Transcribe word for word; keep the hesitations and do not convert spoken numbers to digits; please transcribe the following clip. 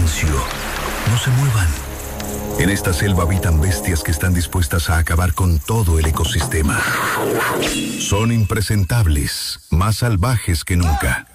silencio. No se muevan. En esta selva habitan bestias que están dispuestas a acabar con todo el ecosistema. Son impresentables, más salvajes que nunca.